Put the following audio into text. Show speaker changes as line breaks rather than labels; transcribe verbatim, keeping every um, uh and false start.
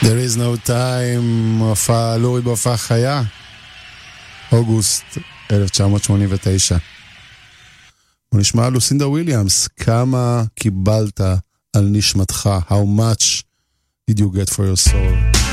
There is no time, הופעה לורי בהופעה חיה, אוגוסט אלף תשע מאות שמונים ותשע. ונשמע לוסינדה וויליאמס, כמה קיבלת על נשמתך, how much did you get for your soul?